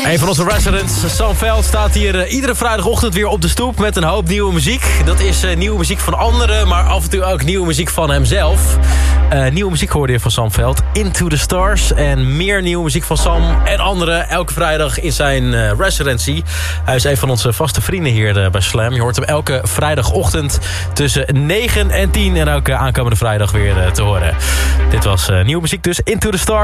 Een van onze residents, Sam Veld, staat hier iedere vrijdagochtend weer op de stoep met een hoop nieuwe muziek. Dat is nieuwe muziek van anderen, maar af en toe ook nieuwe muziek van hemzelf. Nieuwe muziek hoorde je van Sam Veld, Into the Stars. En meer nieuwe muziek van Sam en anderen elke vrijdag in zijn residency. Hij is een van onze vaste vrienden hier bij Slam. Je hoort hem elke vrijdagochtend tussen 9 en 10 en ook aankomende vrijdag weer te horen. Dit was nieuwe muziek dus, Into the Stars.